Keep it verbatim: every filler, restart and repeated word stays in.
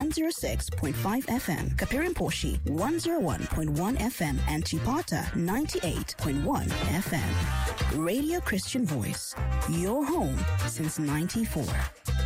one oh six point five F M, Kapirimposhi one oh one point one F M, and Chipata ninety-eight point one F M. Radio Christian Voice, your home since ninety-four.